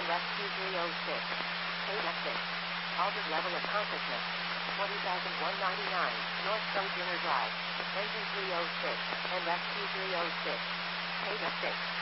and rescue 306. Data 6. Altered level accomplishment. 20,199. North Sojourner Drive. Engine 306 and rescue 306. Data 6.